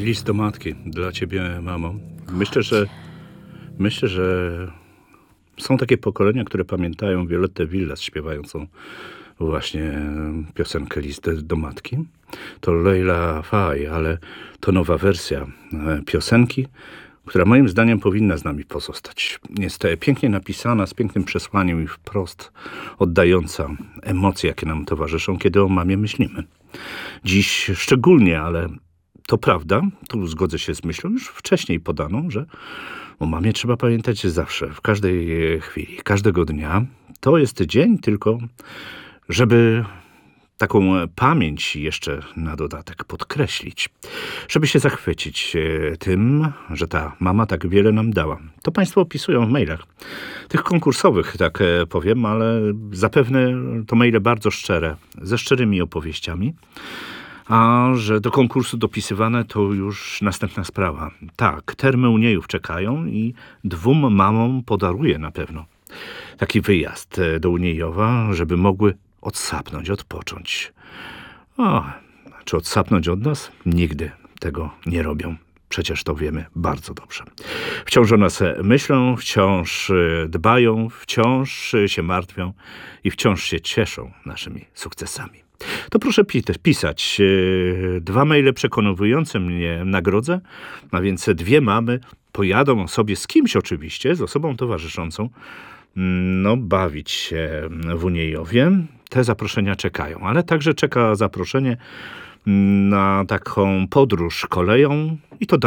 List do matki dla ciebie, mamo. Myślę, że są takie pokolenia, które pamiętają Violettę Villas śpiewającą właśnie piosenkę List do matki. To Leila Fay, ale to nowa wersja piosenki, która moim zdaniem powinna z nami pozostać. Jest pięknie napisana, z pięknym przesłaniem i wprost oddająca emocje, jakie nam towarzyszą, kiedy o mamie myślimy. Dziś szczególnie, ale to prawda, tu zgodzę się z myślą już wcześniej podaną, że o mamie trzeba pamiętać zawsze, w każdej chwili, każdego dnia. To jest dzień tylko, żeby taką pamięć jeszcze na dodatek podkreślić, żeby się zachwycić tym, że ta mama tak wiele nam dała. To państwo opisują w mailach, tych konkursowych, tak powiem, ale zapewne to maile bardzo szczere, ze szczerymi opowieściami. A że do konkursu dopisywane to już następna sprawa. Tak, termy u niejów czekają i 2 mamom podaruję na pewno taki wyjazd do Uniejowa, żeby mogły odsapnąć, odpocząć. Czy odsapnąć od nas? Nigdy tego nie robią. Przecież to wiemy bardzo dobrze. Wciąż o nas myślą, wciąż dbają, wciąż się martwią i wciąż się cieszą naszymi sukcesami. To proszę pisać. 2 maile przekonujące mnie nagrodzę, a więc 2 mamy pojadą sobie z kimś oczywiście, z osobą towarzyszącą, bawić się w Uniejowie. Te zaproszenia czekają, ale także czeka zaproszenie na taką podróż koleją i to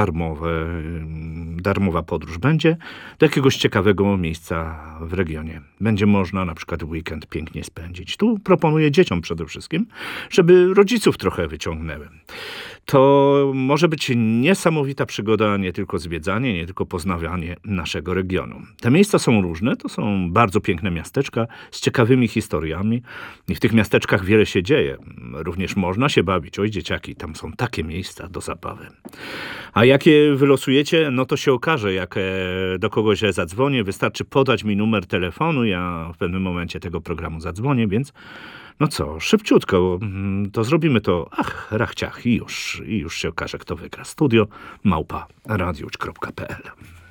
darmowa podróż będzie do jakiegoś ciekawego miejsca w regionie. Będzie można na przykład weekend pięknie spędzić. Tu proponuję dzieciom przede wszystkim, żeby rodziców trochę wyciągnęły. To może być niesamowita przygoda, nie tylko zwiedzanie, nie tylko poznawanie naszego regionu. Te miejsca są różne, to są bardzo piękne miasteczka z ciekawymi historiami i w tych miasteczkach wiele się dzieje. Również można się bawić. Oj, dzieciaki, tam są takie miejsca do zabawy. A jakie wylosujecie, to się okaże, jak do kogoś zadzwonię. Wystarczy podać mi numer telefonu, ja w pewnym momencie tego programu zadzwonię, więc szybciutko, to zrobimy to, rachciach i już się okaże, kto wygra. Studio @radiowcz.pl